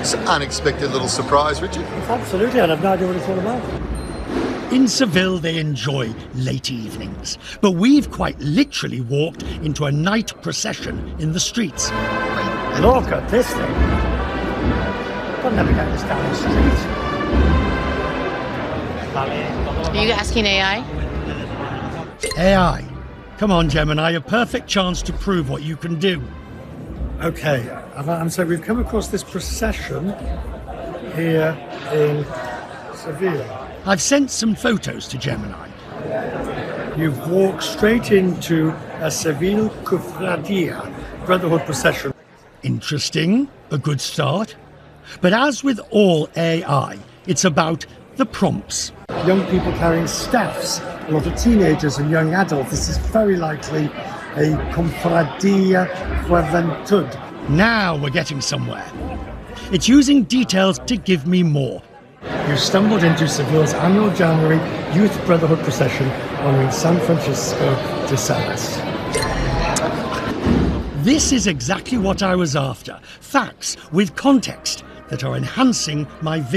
It's an unexpected little surprise, Richard. Absolutely, and I've no idea what it's all about. In Seville, they enjoy late evenings, but we've quite literally walked into a night procession in the streets. Look at this thing. I'll never get this down the street. Are you asking AI? AI. Come on, Gemini, a perfect chance to prove what you can do. Okay, so we've come across this procession here in Seville. I've sent some photos to Gemini. You've walked straight into a Seville Cofradia, Brotherhood procession. Interesting, a good start. But as with all AI, it's about the prompts. Young people carrying staffs, a lot of teenagers and young adults. This is very likely a Confradia Juventud. Now we're getting somewhere. It's using details to give me more. You stumbled into Seville's annual January Youth Brotherhood procession honoring San Francisco de Sales. This is exactly what I was after. Facts with context that are enhancing my